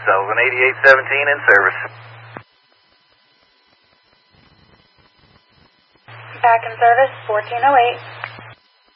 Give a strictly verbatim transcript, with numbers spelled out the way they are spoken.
Sullivan, eighty-eight seventeen in service. Back in service, fourteen oh eight.